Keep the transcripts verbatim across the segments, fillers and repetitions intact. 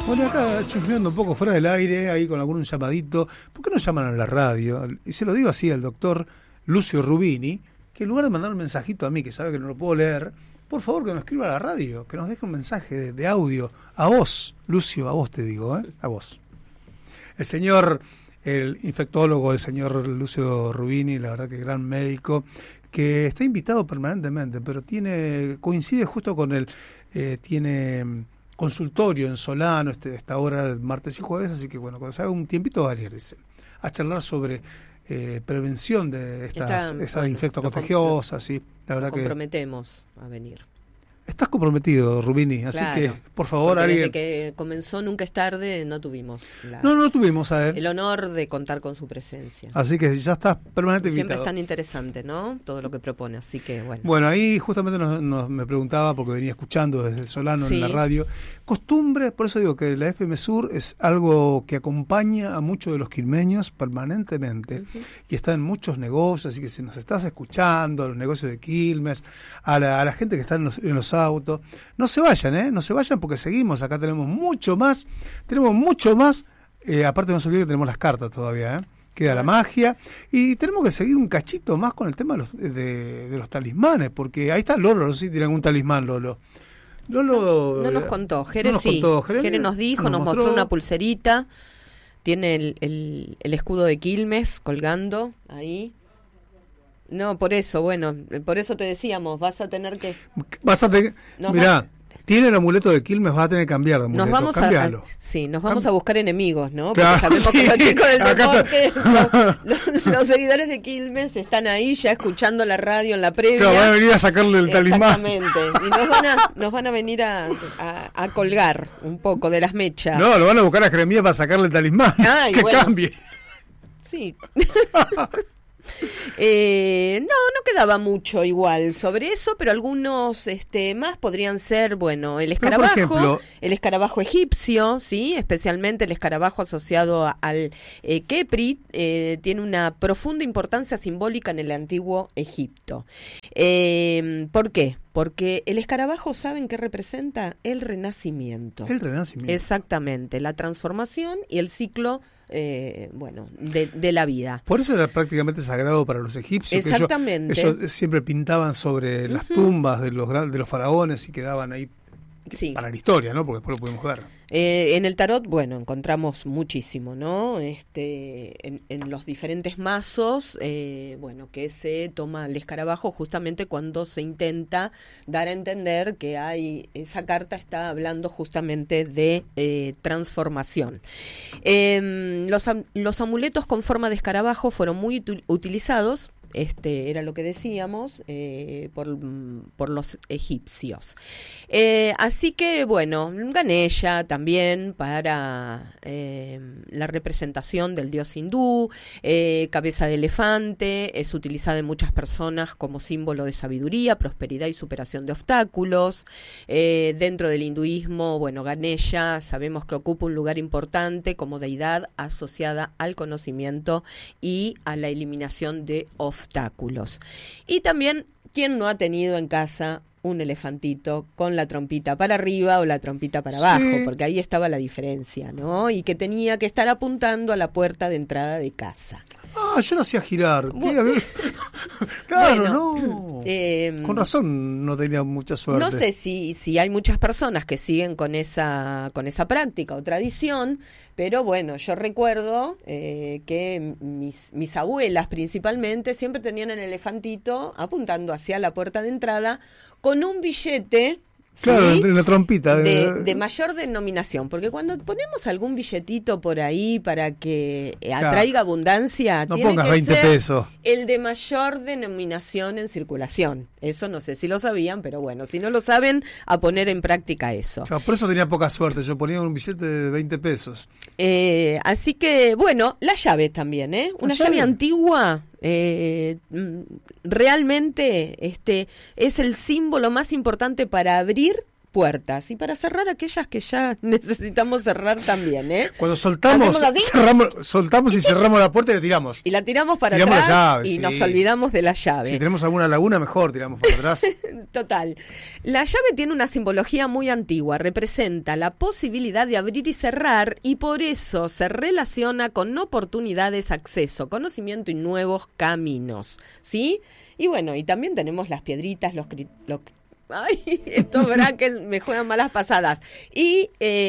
Bueno, acá chusmeando un poco fuera del aire, ahí con algún llamadito. ¿Por qué no llaman a la radio? Y se lo digo así al doctor Lucio Rubini, que en lugar de mandar un mensajito a mí, que sabe que no lo puedo leer, por favor que nos escriba a la radio, que nos deje un mensaje de, de audio. A vos, Lucio, a vos te digo, ¿eh? A vos. El señor, el infectólogo, el señor Lucio Rubini, la verdad que gran médico, que está invitado permanentemente, pero tiene coincide justo con el... Eh, tiene... consultorio en Solano, este, esta hora martes y jueves, así que bueno, cuando se haga un tiempito va a ir, dice, a charlar sobre eh, prevención de estas Está, esas bueno, infectos contagiosas, sí, la verdad que comprometemos a venir. Estás comprometido, Rubini, así claro, que, por favor, alguien... Desde que comenzó Nunca es tarde, no tuvimos la, No, no tuvimos, a ver. el honor de contar con su presencia. Así que ya estás permanentemente invitado. Siempre es tan interesante, ¿no? Todo lo que propone, así que bueno. Bueno, ahí justamente nos, nos, me preguntaba, porque venía escuchando desde Solano sí. en la radio, costumbre, por eso digo que la F M Sur es algo que acompaña a muchos de los quilmeños permanentemente, uh-huh. y está en muchos negocios, así que si nos estás escuchando, a los negocios de Quilmes, a la, a la gente que está en los, en los autos, no se vayan, ¿eh? No se vayan porque seguimos, acá tenemos mucho más, tenemos mucho más, eh, aparte no se olviden que tenemos las cartas todavía, ¿eh? Queda la magia, y tenemos que seguir un cachito más con el tema de los, de, de los talismanes, porque ahí está Lolo, no sé si tiene algún talismán, Lolo. Lolo no, no nos contó, Jere no nos sí, contó. Jere, Jere nos dijo, nos, nos mostró una pulserita, tiene el, el, el escudo de Quilmes colgando ahí. No, por eso, bueno, por eso te decíamos, vas a tener que... Vas a tener... Mirá, tiene el amuleto de Quilmes, vas a tener que cambiar de amuleto, nos vamos cambialo. A, sí, nos vamos Cam... a buscar enemigos, ¿no? Porque claro, sabemos sí, que los chicos del deporte, está... los, los, los seguidores de Quilmes están ahí ya escuchando la radio en la previa. Claro, van a venir a sacarle el talismán. Exactamente, y nos van a, nos van a venir a, a, a colgar un poco de las mechas. No, lo van a buscar a Jeremías para sacarle el talismán, Ay, que bueno. cambie. Sí. Eh, no, no quedaba mucho igual sobre eso, pero algunos este, más podrían ser, bueno, el escarabajo, ejemplo, el escarabajo egipcio, sí, especialmente el escarabajo asociado a, al eh, Kepri, eh, tiene una profunda importancia simbólica en el antiguo Egipto. Eh, ¿Por qué? Porque el escarabajo, ¿saben qué representa? El renacimiento. El renacimiento. Exactamente, la transformación y el ciclo Eh, bueno, de, de la vida. Por eso era prácticamente sagrado para los egipcios. Exactamente. Que ellos, ellos siempre pintaban sobre uh-huh. las tumbas de los de los faraones y quedaban ahí sí. para la historia, ¿no? Porque después lo pudimos ver. Eh, en el tarot, bueno, encontramos muchísimo, ¿no? Este, en, en los diferentes mazos, eh, bueno, que se toma el escarabajo justamente cuando se intenta dar a entender que hay, esa carta está hablando justamente de eh, transformación. Eh, los, los amuletos con forma de escarabajo fueron muy util- utilizados. Este era lo que decíamos eh, por, por los egipcios. Eh, así que, bueno, Ganesha también para eh, la representación del dios hindú, eh, cabeza de elefante, es utilizada en muchas personas como símbolo de sabiduría, prosperidad y superación de obstáculos. Eh, dentro del hinduismo, bueno, Ganesha sabemos que ocupa un lugar importante como deidad asociada al conocimiento y a la eliminación de obstáculos. obstáculos. Y también, ¿quién no ha tenido en casa un elefantito con la trompita para arriba o la trompita para abajo? Sí. Porque ahí estaba la diferencia, ¿no? Y que tenía que estar apuntando a la puerta de entrada de casa. Ah, yo lo hacía girar. Bueno, claro, bueno, no. Eh, con razón no tenía mucha suerte. No sé si, si hay muchas personas que siguen con esa, con esa práctica o tradición, pero bueno, yo recuerdo eh, que mis, mis abuelas principalmente siempre tenían el elefantito apuntando hacia la puerta de entrada con un billete. Claro, ¿sí? en la trompita. De, de mayor denominación, porque cuando ponemos algún billetito por ahí para que claro. atraiga abundancia, no tiene pongas que veinte ser pesos. El de mayor denominación en circulación. Eso no sé si lo sabían, pero bueno, si no lo saben, a poner en práctica eso. Claro, por eso tenía poca suerte, yo ponía un billete de veinte pesos. Eh, así que, bueno, la llave también, ¿eh? Una llave? llave antigua. Eh, realmente este es el símbolo más importante para abrir puertas y para cerrar aquellas que ya necesitamos cerrar también, ¿eh? Cuando soltamos, cerramos, soltamos y cerramos la puerta y la tiramos. Y la tiramos para tiramos atrás la llave, y sí. nos olvidamos de la llave. Si tenemos alguna laguna, mejor tiramos para atrás. Total. La llave tiene una simbología muy antigua, representa la posibilidad de abrir y cerrar y por eso se relaciona con oportunidades, acceso, conocimiento y nuevos caminos, ¿sí? Y bueno, y también tenemos las piedritas, los... los ay, estos brackets me juegan malas pasadas. Y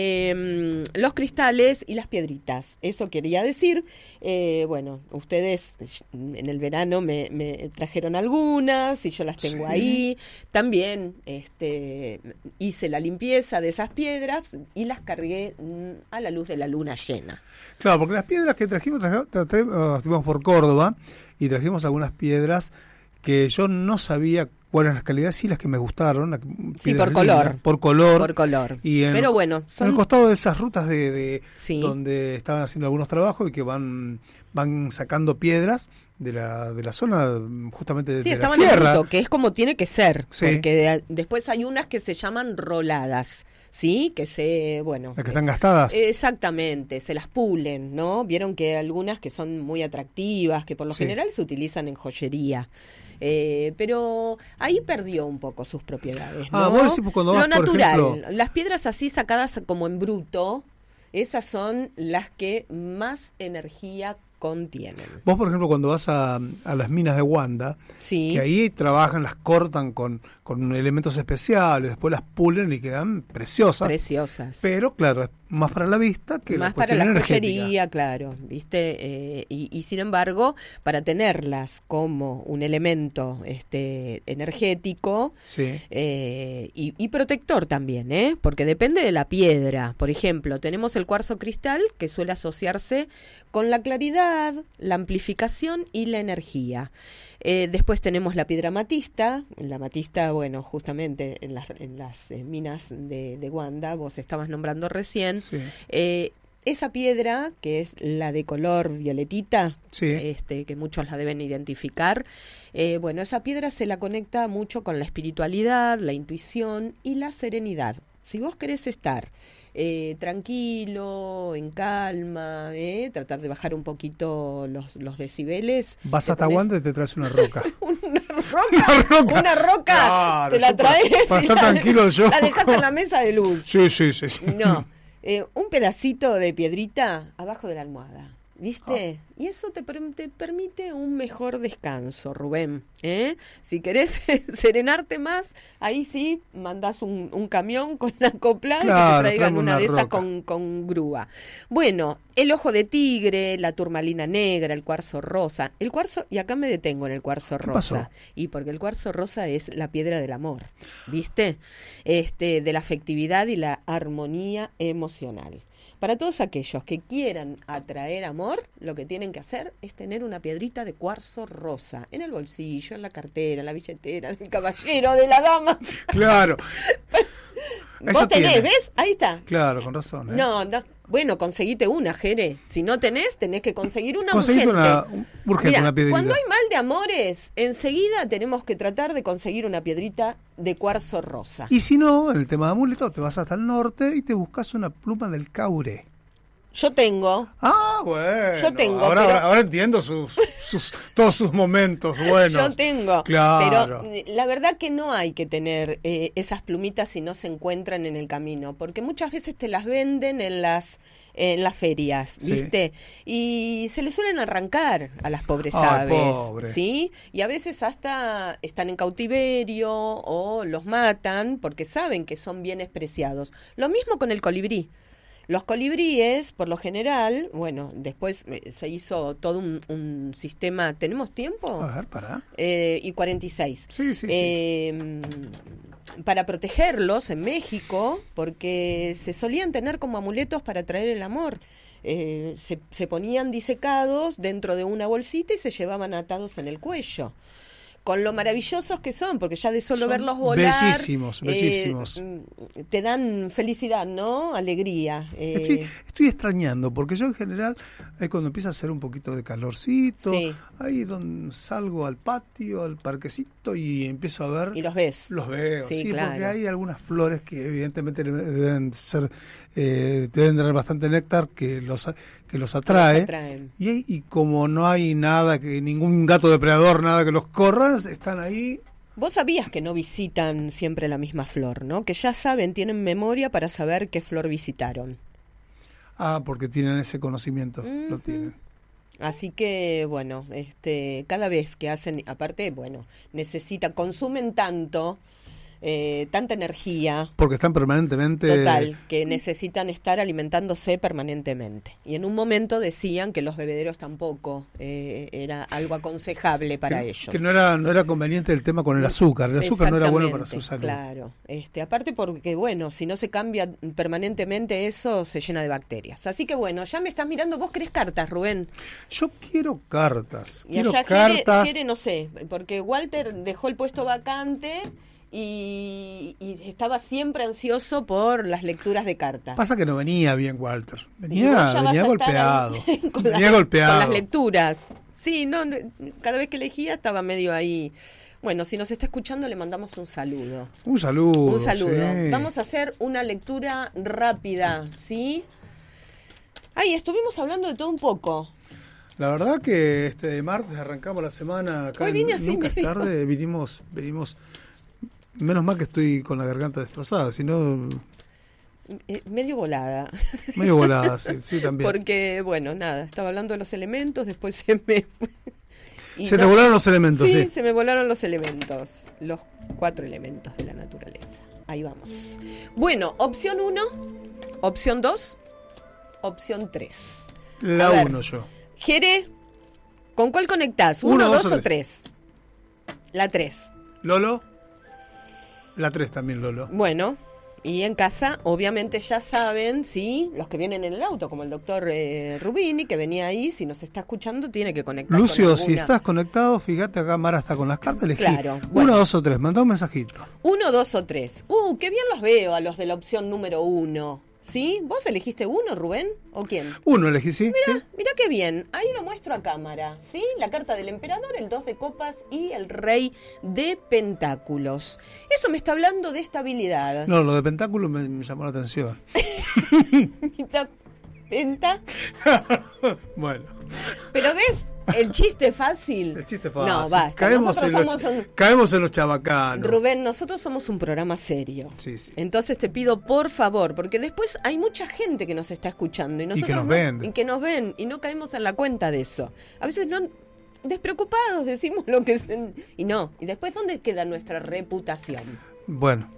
eh, los cristales y las piedritas. Eso quería decir. Eh, bueno, ustedes en el verano me, me trajeron algunas y yo las tengo sí. ahí. También este, hice la limpieza de esas piedras y las cargué a la luz de la luna llena. Claro, porque las piedras que trajimos, trajimos, trajimos estuvimos por Córdoba y trajimos algunas piedras que yo no sabía cuáles eran las calidades, sí las que me gustaron. Sí, por color. Lindas, por color. Por color. Y en, Pero bueno. Son... En el costado de esas rutas de, de sí. donde estaban haciendo algunos trabajos y que van van sacando piedras de la de la zona justamente de, sí, de la estaban sierra. En bruto, que es como tiene que ser. Sí. Porque de, después hay unas que se llaman roladas. Sí, que se, bueno... Las que están gastadas. Eh, exactamente, se las pulen, ¿no? Vieron que hay algunas que son muy atractivas, que por lo sí. general se utilizan en joyería. Eh, pero ahí perdió un poco sus propiedades, ¿no? Ah, vos decís cuando vas, lo natural, por ejemplo... las piedras así sacadas como en bruto, esas son las que más energía contienen. Vos, por ejemplo, cuando vas a, a las minas de Wanda, sí. que ahí trabajan, las cortan con, con elementos especiales, después las pulen y quedan preciosas. Preciosas. Pero, claro, es más para la vista que más la para la energética. joyería, claro, ¿viste? Eh, y, y sin embargo, para tenerlas como un elemento este energético sí. eh, y, y protector también, ¿eh? Porque depende de la piedra. Por ejemplo, tenemos el cuarzo cristal, que suele asociarse con la claridad, la amplificación y la energía. Eh, después tenemos la piedra amatista. La amatista, bueno, justamente en las, en las eh, minas de, de Wanda, vos estabas nombrando recién. Sí. Eh, esa piedra, que es la de color violetita, sí. este, que muchos la deben identificar, eh, bueno, esa piedra se la conecta mucho con la espiritualidad, la intuición y la serenidad. Si vos querés estar Eh, tranquilo, en calma, eh, tratar de bajar un poquito los, los decibeles. Vas hasta Wanda y te traes una roca. ¿Una roca? Una roca. Una roca. Claro, te la traes para, para y estar la, tranquilo yo. La dejas en la mesa de luz. Sí, sí, sí. sí. No, eh, un pedacito de piedrita abajo de la almohada. ¿Viste? Ah. Y eso te, te permite un mejor descanso, Rubén. ¿eh? Si querés serenarte más, ahí sí mandás un, un camión con la copla claro, y que te traigan una, una de esas con, con grúa. Bueno, el ojo de tigre, la turmalina negra, el cuarzo rosa. El cuarzo, y acá me detengo en el cuarzo rosa. Pasó? Y porque el cuarzo rosa es la piedra del amor, ¿viste? Este, de la afectividad y la armonía emocional. Para todos aquellos que quieran atraer amor, lo que tienen que hacer es tener una piedrita de cuarzo rosa en el bolsillo, en la cartera, en la billetera del caballero, de la dama. Claro. Vos tenés, tiene. ¿Ves? Ahí está. Claro, con razón. ¿eh? No, no. Bueno, conseguite una, Jere. Si no tenés, tenés que conseguir una Conseguite urgente. una urgente, Mirá, una piedrita. Cuando hay mal de amores, enseguida tenemos que tratar de conseguir una piedrita de cuarzo rosa. Y si no, en el tema de amuleto, te vas hasta el norte y te buscas una pluma del caure. Yo tengo. Ah, bueno. Yo tengo. Ahora, pero... ahora entiendo sus, sus, todos sus momentos buenos. Yo tengo. Claro. Pero la verdad que no hay que tener eh, esas plumitas si no se encuentran en el camino, porque muchas veces te las venden en las en las ferias, ¿viste? Sí. Y se le suelen arrancar a las pobres Ay, aves, pobre. ¿sí? Y a veces hasta están en cautiverio o los matan porque saben que son bienes preciados. Lo mismo con el colibrí. Los colibríes, por lo general, bueno, después se hizo todo un, un sistema. ¿Tenemos tiempo? A ver, para. Eh, y cuarenta y seis. Sí, sí, eh, sí. Para protegerlos en México, porque se solían tener como amuletos para traer el amor. Eh, se, se ponían disecados dentro de una bolsita y se llevaban atados en el cuello. Con lo maravillosos que son, porque ya de solo son verlos volar... Bellísimos, bellísimos. Eh, te dan felicidad, ¿no? Alegría. Eh. Estoy, estoy extrañando, porque yo en general, ahí cuando empieza a hacer un poquito de calorcito, sí. ahí donde salgo al patio, al parquecito, esto y empiezo a ver... Y los ves. Los veo, sí, sí, claro. porque hay algunas flores que evidentemente deben ser, eh, deben tener bastante néctar que los que los atrae. Los atraen. Y, hay- y como no hay nada, que ningún gato depredador, nada que los corra, están ahí. Vos sabías que no visitan siempre la misma flor, ¿no? Que ya saben, tienen memoria para saber qué flor visitaron. Ah, porque tienen ese conocimiento, Ujú. lo tienen. Así que, bueno, este, cada vez que hacen, aparte, bueno, necesitan, consumen tanto, eh, tanta energía, Porque están permanentemente... total, que necesitan estar alimentándose permanentemente. Y en un momento decían que los bebederos tampoco eh, era algo aconsejable para que, ellos. que no era no era conveniente el tema con el azúcar. El azúcar no era bueno para su Exactamente, salud. Claro, este, aparte porque, bueno, si no se cambia permanentemente eso, se llena de bacterias. Así que, bueno, ya me estás mirando, vos querés cartas, Rubén. Yo quiero cartas. Y quiero allá cartas. quiere, quiere, no sé, porque Walter dejó el puesto vacante y, y estaba siempre ansioso por las lecturas de cartas. Pasa que no venía bien Walter. Y vos Venía, ya vas venía a estar golpeado. ahí con Venía las- golpeado. Con las lecturas. Sí, no, no, cada vez que elegía estaba medio ahí. Bueno, si nos está escuchando le mandamos un saludo. Un saludo. Un saludo. sí. Vamos a hacer una lectura rápida, ¿sí? Ay, estuvimos hablando de todo un poco. La verdad que este martes arrancamos la semana acá Hoy en vine así Nunca es medio- tarde, vinimos, venimos, menos mal que estoy con la garganta destrozada, sino Eh, medio volada. medio volada, sí, sí, también. Porque, bueno, nada, estaba hablando de los elementos, después se me... y Se te no- volaron los elementos, sí, sí. se me volaron los elementos, los cuatro elementos de la naturaleza. Ahí vamos. Bueno, opción uno, opción dos, opción tres. La A ver. uno yo. Jere, ¿con cuál conectás? ¿Uno, Uno, dos, dos o o tres? La tres. Lolo, la tres también, Lolo. Bueno, y en casa, obviamente ya saben, sí, los que vienen en el auto, como el doctor eh, Rubini, que venía ahí, si nos está escuchando, tiene que conectar Lucio, con si alguna. estás conectado, fíjate acá, Mara está con las cartas, elegí Claro, uno, bueno. dos o tres, mandá un mensajito. Uno, dos o tres. Uh, qué bien los veo a los de la opción número uno. ¿Sí? ¿Vos elegiste uno, Rubén? ¿O quién? Uno elegí, ¿sí? Mirá, ¿Sí? mirá qué bien. Ahí lo muestro a cámara. ¿Sí? La carta del emperador, el dos de copas y el rey de pentáculos. Eso me está hablando de estabilidad. No, lo de Pentáculo me, me llamó la atención. Mitad penta. Bueno. Pero ves, el chiste fácil. El chiste fácil. No, basta. Caemos, Nosotros en los, somos un... caemos en los chabacanos. Rubén, nosotros somos un programa serio. Sí, sí. Entonces te pido por favor, porque después hay mucha gente que nos está escuchando y nosotros que nos no- ven. y que nos ven y no caemos en la cuenta de eso. A veces no despreocupados decimos lo que es y no. Y después ¿dónde queda nuestra reputación? Bueno,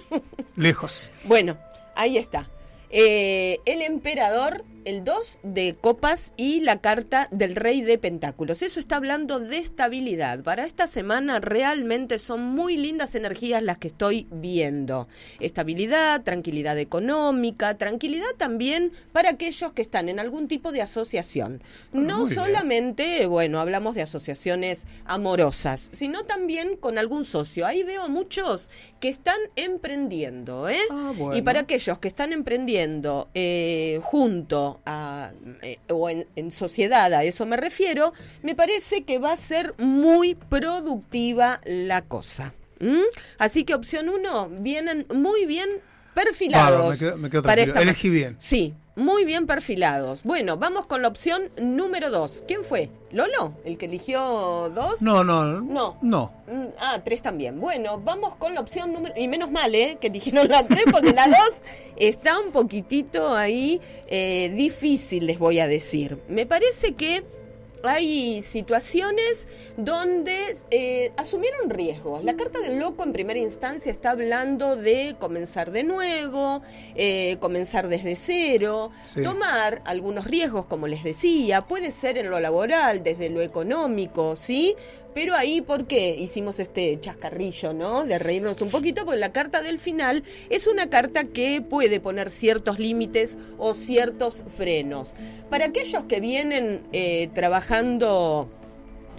lejos. Bueno, ahí está. Eh, el emperador, el dos de copas y la carta del rey de pentáculos. Eso está hablando de estabilidad. Para esta semana realmente son muy lindas energías las que estoy viendo. Estabilidad, tranquilidad económica, tranquilidad también para aquellos que están en algún tipo de asociación. Bueno, No muy bien. solamente, bueno, hablamos de asociaciones amorosas, sino también con algún socio. Ahí veo muchos que están emprendiendo, ¿eh? Ah, bueno. Y para aquellos que están emprendiendo eh, junto a, eh, o en, en sociedad, a eso me refiero, me parece que va a ser muy productiva la cosa. ¿Mm? Así que opción uno, vienen muy bien perfilados. Bárbaro, me quedo- me quedo para tranquilo. esta Elegí bien. Sí, muy bien perfilados. Bueno, vamos con la opción número dos. ¿Quién fue? ¿Lolo? ¿El que eligió dos? No, no, No. no. Mm, Ah, tres también. Bueno, vamos con la opción número... Y menos mal, ¿eh? Que dijeron la tres, porque la dos está un poquitito ahí eh, difícil, les voy a decir. Me parece que hay situaciones donde eh, asumieron riesgos. La carta del loco en primera instancia está hablando de comenzar de nuevo, eh, comenzar desde cero, Sí. tomar algunos riesgos, como les decía, puede ser en lo laboral, desde lo económico, ¿sí? Pero ahí, ¿por qué hicimos este chascarrillo, no? De reírnos un poquito, porque la carta del final es una carta que puede poner ciertos límites o ciertos frenos. Para aquellos que vienen eh, trabajando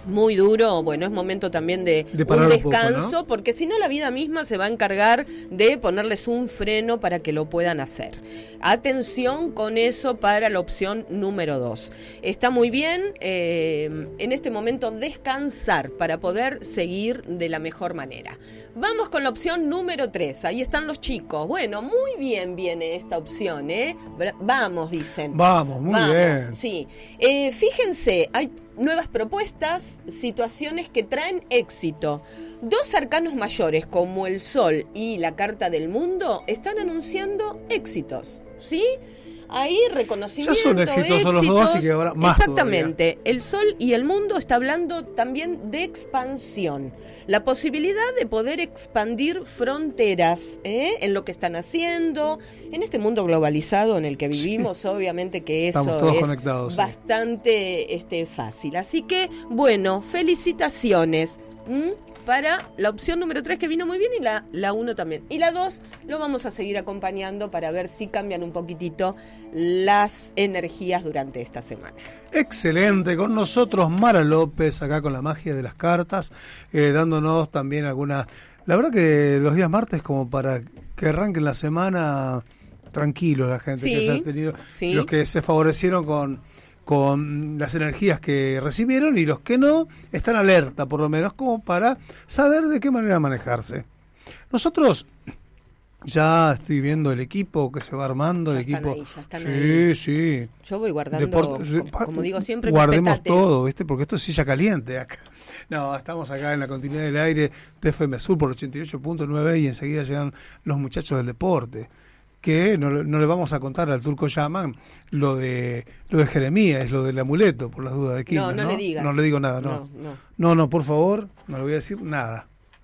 muy duro, bueno, es momento también de, de un descanso, un poco, ¿no? Porque si no la vida misma se va a encargar de ponerles un freno para que lo puedan hacer. Atención con eso para la opción número dos. Está muy bien eh, en este momento descansar para poder seguir de la mejor manera. Vamos con la opción número tres, ahí están los chicos. Bueno, muy bien viene esta opción, ¿eh? Vamos, dicen. Vamos, muy Vamos, bien. Sí, eh, fíjense, hay nuevas propuestas, situaciones que traen éxito. Dos arcanos mayores como el Sol y la Carta del Mundo están anunciando éxitos, ¿sí? Ahí reconocimiento, ya son exitosos los dos, así que ahora más exactamente. todavía. El Sol y el Mundo está hablando también de expansión, la posibilidad de poder expandir fronteras, ¿eh? En lo que están haciendo, en este mundo globalizado en el que vivimos, sí. Obviamente que eso Estamos todos es conectados, bastante sí. este, fácil. Así que, bueno, felicitaciones. ¿Mm? Para la opción número tres, que vino muy bien, y la, la uno también. Y la dos lo vamos a seguir acompañando para ver si cambian un poquitito las energías durante esta semana. Excelente, con nosotros Mara López, acá con la magia de las cartas, eh, dándonos también algunas... La verdad que los días martes como para que arranquen la semana tranquilos la gente, sí, que se ha tenido, sí. Los que se favorecieron con... con las energías que recibieron, y los que no están alerta, por lo menos, como para saber de qué manera manejarse. Nosotros ya estoy viendo el equipo que se va armando, ya el equipo. Ahí, ya están sí, ahí. sí. Yo voy guardando, Deport- como, como digo siempre, guardemos petates. todo, ¿viste? Porque esto es silla caliente acá. No, estamos acá en la continuidad del aire de F M Sur por ochenta y ocho punto nueve, y enseguida llegan los muchachos del deporte. Que no, no le vamos a contar al Turco Yaman lo de lo de Jeremías, lo del amuleto, por las dudas de Quilmes, no, no, ¿no? le digas. No le digo nada, no. No, no, no, no por favor, no le voy a decir nada.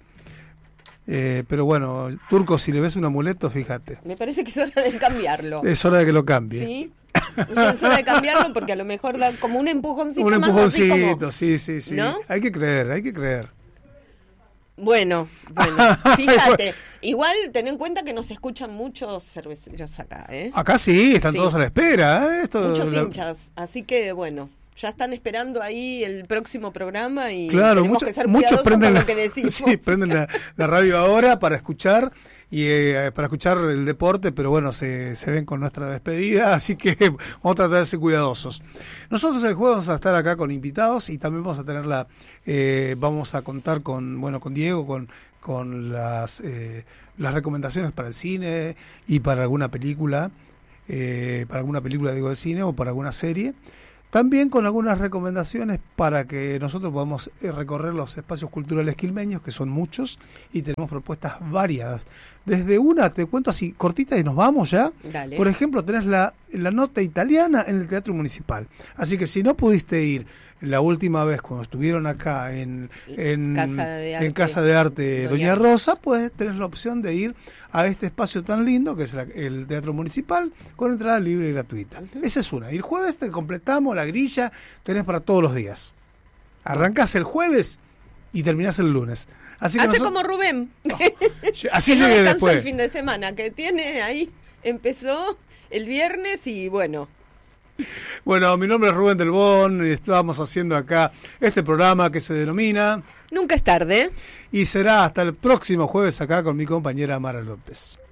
Eh, pero bueno, Turco, si le ves un amuleto, fíjate. Me parece que es hora de cambiarlo. Es hora de que lo cambie. Sí, es hora de cambiarlo porque a lo mejor da como un empujoncito. Un más, empujoncito, así como, sí, sí, sí. ¿no? Hay que creer, hay que creer. Bueno, bueno, fíjate, igual ten en cuenta que nos escuchan muchos cerveceros acá, ¿eh? Acá sí, están Sí. todos a la espera, ¿eh? Esto, Muchos la... hinchas, así que bueno, ya están esperando ahí el próximo programa y claro, tenemos mucho, que ser muchos cuidadosos prenden con la, lo que decimos. sí, prenden la, la radio ahora para escuchar y eh, para escuchar el deporte, pero bueno, se, se ven con nuestra despedida, así que vamos a tratar de ser cuidadosos. Nosotros el jueves vamos a estar acá con invitados, y también vamos a tener la, eh, vamos a contar con, bueno, con Diego, con con las eh, las recomendaciones para el cine y para alguna película, eh, para alguna película digo de cine o para alguna serie. También con algunas recomendaciones para que nosotros podamos recorrer los espacios culturales quilmeños, que son muchos, y tenemos propuestas variadas. Desde una, te cuento así, cortita y nos vamos ya. Dale. Por ejemplo, tenés la, la nota italiana en el Teatro Municipal. Así que si no pudiste ir la última vez cuando estuvieron acá en, en, Casa de Arte, en Casa de Arte Doña, Doña Rosa, pues tenés la opción de ir a este espacio tan lindo que es la, el Teatro Municipal, con entrada libre y gratuita. Uh-huh. Esa es una. Y el jueves te completamos la grilla, tenés para todos los días. Arrancás el jueves y terminás el lunes. Así que Hace nosotros... como Rubén. Oh, así que no llegué descansó después. el fin de semana, que tiene ahí, empezó el viernes y bueno... Bueno, mi nombre es Rubén Del Bon y estamos haciendo acá este programa que se denomina Nunca es tarde. Y será hasta el próximo jueves acá con mi compañera Mara López.